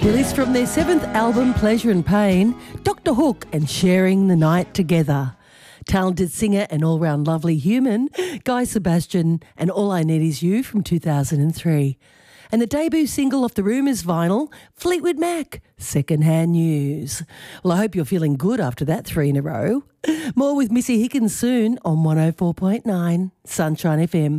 Released from their 7th album, Pleasure and Pain, Dr. Hook and Sharing the Night Together. Talented singer and all-round lovely human, Guy Sebastian and All I Need Is You from 2003. And the debut single off the Rumours vinyl, Fleetwood Mac, Secondhand News. Well, I hope you're feeling good after that 3 in a row. More with Missy Higgins soon on 104.9 Sunshine FM.